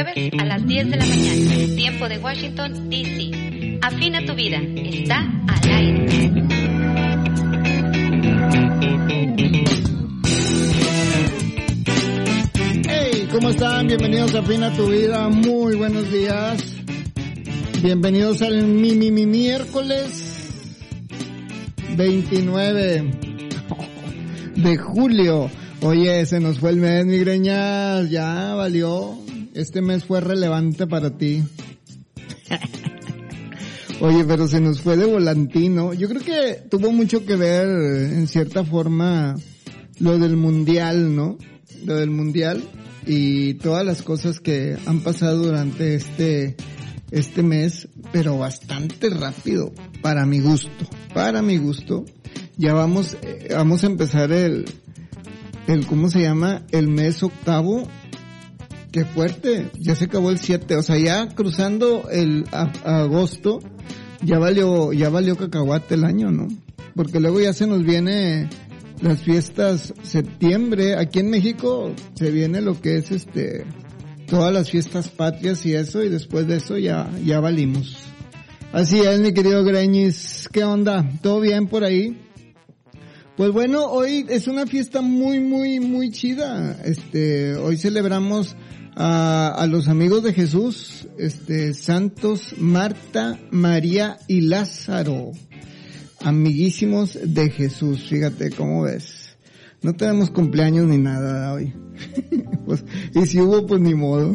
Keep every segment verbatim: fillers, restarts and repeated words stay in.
A las diez de la mañana, tiempo de Washington, D C. Afina tu vida, está al aire. Hey, ¿cómo están? Bienvenidos a Afina tu vida, muy buenos días. Bienvenidos al mi, mi, mi miércoles veintinueve de julio. Oye, se nos fue el mes, migreñas, ya valió. Este mes fue relevante para ti. Oye, pero se nos fue de volantino. Yo creo que tuvo mucho que ver, en cierta forma, lo del mundial, ¿no? Lo del mundial y todas las cosas que han pasado durante este, este mes, pero bastante rápido, para mi gusto. Para mi gusto. Ya vamos, eh, vamos a empezar el, el, ¿cómo se llama? El mes octavo. Qué fuerte, ya se acabó el siete, o sea, ya cruzando el a, a agosto, ya valió, ya valió cacahuate el año, ¿no? Porque luego ya se nos viene las fiestas septiembre, aquí en México se viene lo que es este, todas las fiestas patrias y eso, y después de eso ya, ya valimos. Así es, mi querido Greñis, ¿qué onda? ¿Todo bien por ahí? Pues bueno, hoy es una fiesta muy, muy, muy chida, este, hoy celebramos A, a los amigos de Jesús, este, santos Marta, María y Lázaro, amiguísimos de Jesús, fíjate cómo ves, no tenemos cumpleaños ni nada hoy, pues, y si hubo pues ni modo.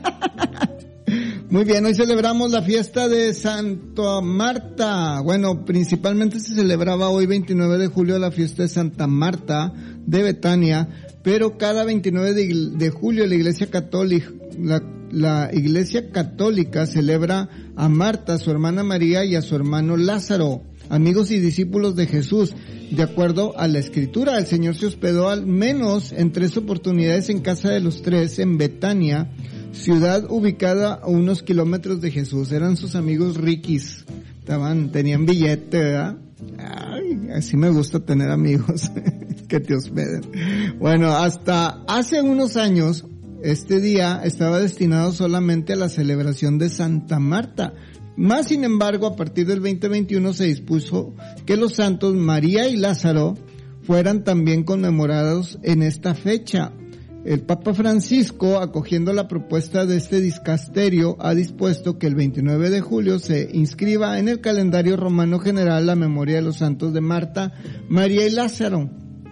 Muy bien, hoy celebramos la fiesta de Santa Marta. Bueno, principalmente se celebraba hoy veintinueve de julio la fiesta de Santa Marta de Betania, pero cada veintinueve de, de julio la Iglesia Católica, la, la Iglesia Católica celebra a Marta, a su hermana María y a su hermano Lázaro, amigos y discípulos de Jesús. De acuerdo a la Escritura, el Señor se hospedó al menos en tres oportunidades en casa de los tres en Betania, ciudad ubicada a unos kilómetros de Jesús. Eran sus amigos riquis, estaban, tenían billete, ¿verdad? Ay, así me gusta tener amigos que te hospeden. Bueno, hasta hace unos años, este día estaba destinado solamente a la celebración de Santa Marta. Más sin embargo, a partir del veinte veintiuno se dispuso que los santos María y Lázaro fueran también conmemorados en esta fecha. El Papa Francisco, acogiendo la propuesta de este dicasterio, ha dispuesto que el veintinueve de julio se inscriba en el calendario romano general la memoria de los santos de Marta, María y Lázaro.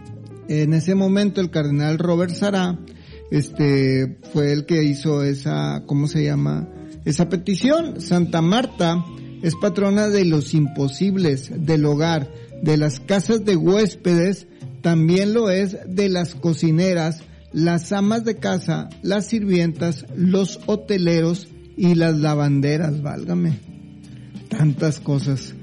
En ese momento el cardenal Robert Sará, este, fue el que hizo esa, ¿cómo se llama? Esa petición. Santa Marta es patrona de los imposibles, del hogar, de las casas de huéspedes, también lo es de las cocineras, las amas de casa, las sirvientas, los hoteleros y las lavanderas, válgame. Tantas cosas.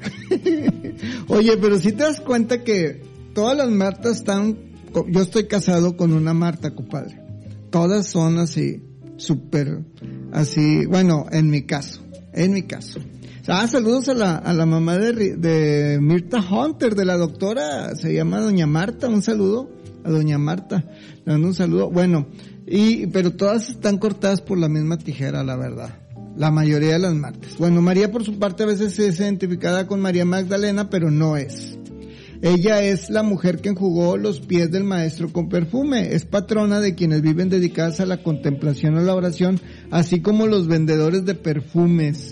Oye, pero si te das cuenta que todas las Martas están, yo estoy casado con una Marta, compadre. Todas son así, súper, así, bueno, en mi caso, en mi caso. Ah, saludos a la, a la mamá de, de Mirta Hunter, de la doctora, se llama Doña Marta, un saludo a Doña Marta, le mando un saludo. Bueno, y, pero todas están cortadas por la misma tijera, la verdad. La mayoría de las Martas. Bueno, María por su parte a veces es identificada con María Magdalena, pero no es. Ella es la mujer que enjugó los pies del maestro con perfume. Es patrona de quienes viven dedicadas a la contemplación o la oración, así como los vendedores de perfumes.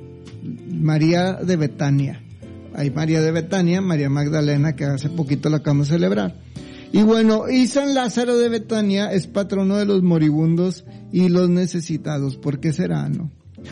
María de Betania. Hay María de Betania, María Magdalena, que hace poquito la acabamos de celebrar. Y bueno, y San Lázaro de Betania es patrono de los moribundos y los necesitados. ¿Por qué será, no?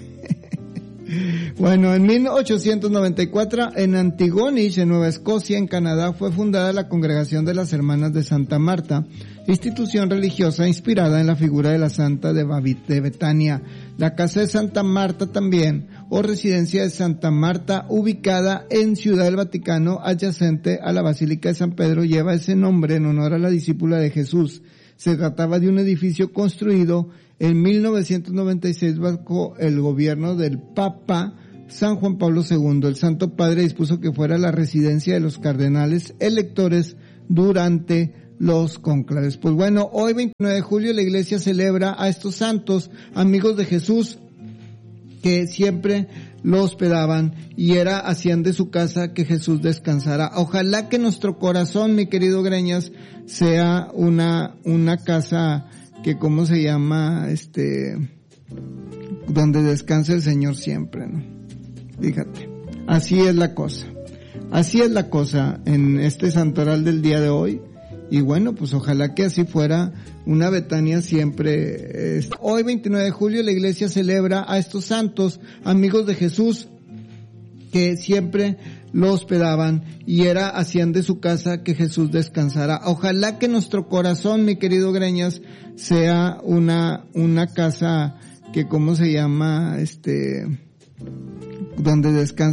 Bueno, en mil ochocientos noventa y cuatro, en Antigonish, en Nueva Escocia, en Canadá, fue fundada la Congregación de las Hermanas de Santa Marta, institución religiosa inspirada en la figura de la Santa de, Babit, de Betania. La Casa de Santa Marta también, o Residencia de Santa Marta, ubicada en Ciudad del Vaticano, adyacente a la Basílica de San Pedro, lleva ese nombre en honor a la discípula de Jesús. Se trataba de un edificio construido en mil novecientos noventa y seis bajo el gobierno del Papa San Juan Pablo segundo. El Santo Padre dispuso que fuera la residencia de los cardenales electores durante los cónclaves. Pues bueno, hoy veintinueve de julio la iglesia celebra a estos santos, amigos de Jesús, que siempre lo hospedaban y era hacían de su casa que Jesús descansara. Ojalá que nuestro corazón, mi querido Greñas, sea una una casa que, ¿cómo se llama? Este, donde descanse el Señor siempre, ¿no? Fíjate, así es la cosa. Así es la cosa en este santoral del día de hoy. Y bueno, pues ojalá que así fuera una Betania siempre. Eh, hoy veintinueve de julio la iglesia celebra a estos santos, amigos de Jesús, que siempre lo hospedaban y era hacían de su casa que Jesús descansara. Ojalá que nuestro corazón, mi querido Greñas, sea una una casa que, ¿cómo se llama? Este, donde descanse